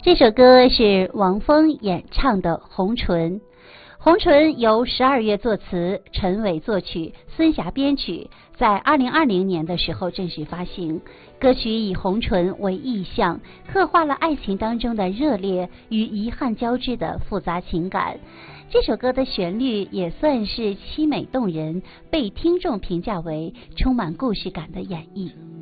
这首歌是王峰演唱的《红唇》。《红唇》由12月作词，陈伟作曲，孙霞编曲，在2020年的时候正式发行。歌曲以红唇为意象，刻画了爱情当中的热烈与遗憾交织的复杂情感。这首歌的旋律也算是凄美动人，被听众评价为充满故事感的演绎。